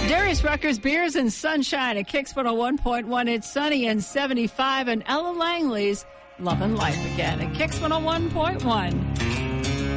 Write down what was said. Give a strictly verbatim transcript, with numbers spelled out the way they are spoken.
Darius Rucker's Beers and Sunshine at Kicks one oh one point one. It's sunny and seventy-five. And Ella Langley's Love and Life again at Kicks one oh one point one.